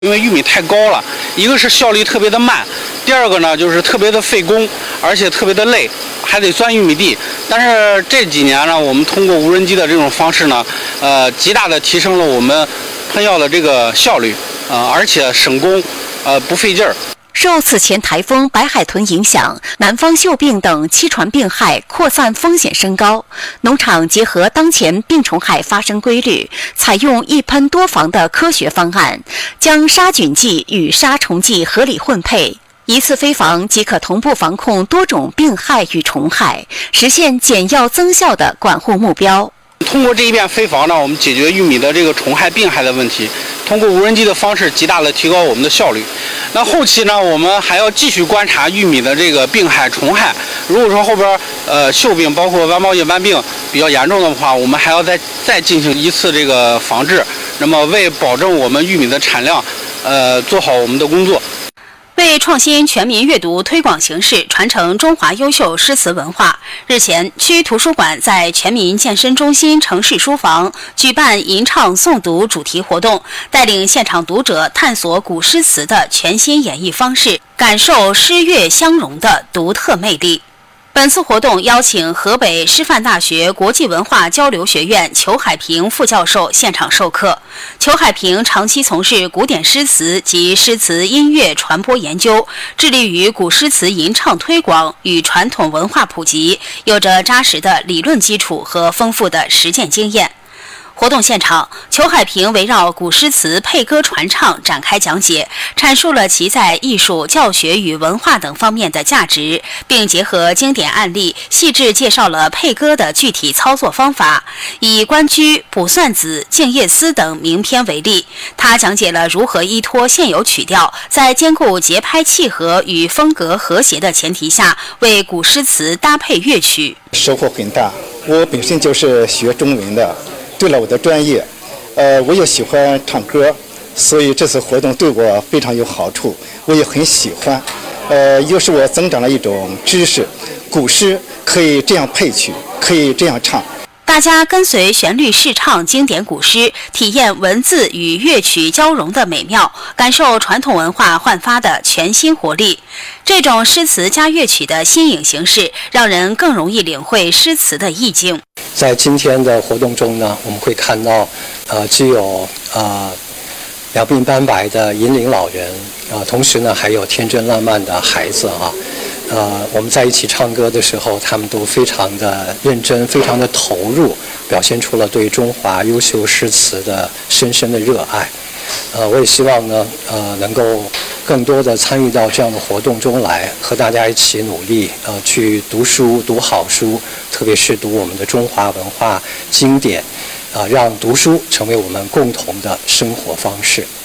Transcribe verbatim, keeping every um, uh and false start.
因为玉米太高了，一个是效率特别的慢，第二个呢就是特别的费工，而且特别的累，还得钻玉米地。但是这几年呢，我们通过无人机的这种方式呢，呃，极大的提升了我们喷药的这个效率，呃，而且省工，呃，不费劲儿。 受此前台风白海豚影响，南方锈病等栖传病害扩散风险升高。农场结合当前病虫害发生规律，采用一喷多防的科学方案，将杀菌剂与杀虫剂合理混配，一次飞防即可同步防控多种病害与虫害，实现减药增效的管护目标。 通过这一遍飞防呢，我们解决玉米的这个虫害病害的问题，通过无人机的方式极大的提高我们的效率。那后期呢，我们还要继续观察玉米的这个病害虫害，如果说后边呃锈病包括弯毛叶斑病比较严重的话，我们还要再再进行一次这个防治，那么为保证我们玉米的产量，呃做好我们的工作。 为创新全民阅读推广形式，传承中华优秀诗词文化，日前，区图书馆在全民健身中心城市书房举办吟唱诵读主题活动，带领现场读者探索古诗词的全新演绎方式，感受诗乐相融的独特魅力。本次活动邀请河北师范大学国际文化交流学院裘海平副教授现场授课。裘海平长期从事古典诗词及诗词音乐传播研究，致力于古诗词吟唱推广与传统文化普及，有着扎实的理论基础和丰富的实践经验。活动现场，裘海平围绕古诗词配歌传唱展开讲解，阐述了其在艺术、教学与文化等方面的价值，并结合经典案例，细致介绍了配歌的具体操作方法。以《关雎》《卜算子》《静夜思》等名篇为例，他讲解了如何依托现有曲调，在兼顾节拍契合与风格和谐的前提下，为古诗词搭配乐曲。 收获很大，我本身就是学中文的。对了我的专业，呃，我也喜欢唱歌，所以这次活动对我非常有好处，我也很喜欢。呃，又使我增长了一种知识，古诗可以这样配曲，可以这样唱。 大家跟随旋律试唱经典古诗，体验文字与乐曲交融的美妙，感受传统文化焕发的全新活力。这种诗词加乐曲的新颖形式，让人更容易领会诗词的意境。 在今天的活动中呢，我们会看到，呃，既有呃两鬓斑白的银龄老人，啊、呃，同时呢还有天真烂漫的孩子啊。呃，我们在一起唱歌的时候，他们都非常的认真，非常的投入，表现出了对中华优秀诗词的深深的热爱。呃，我也希望呢，呃，能够更多的参与到这样的活动中来，和大家一起努力，呃，去读书、读好书，特别是读我们的中华文化经典，啊、呃，让读书成为我们共同的生活方式。